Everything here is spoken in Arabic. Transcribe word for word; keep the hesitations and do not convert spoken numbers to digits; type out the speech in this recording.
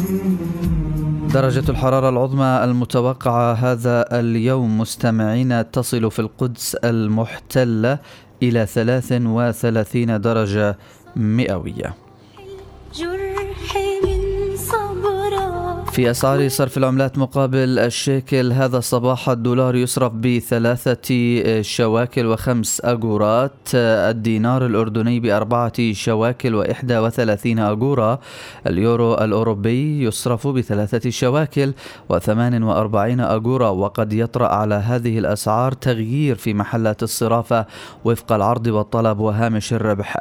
درجة الحرارة العظمى المتوقعة هذا اليوم مستمعين تصل في القدس المحتلة إلى ثلاث وثلاثين درجة مئوية. في أسعار صرف العملات مقابل الشيكل هذا الصباح الدولار يصرف بثلاثة شواكل وخمس أجورات، الدينار الأردني بأربعة شواكل وإحدى وثلاثين أجورة، اليورو الأوروبي يصرف بثلاثة شواكل وثمان وأربعين أجورة. وقد يطرأ على هذه الأسعار تغيير في محلات الصرافة وفق العرض والطلب وهامش الربح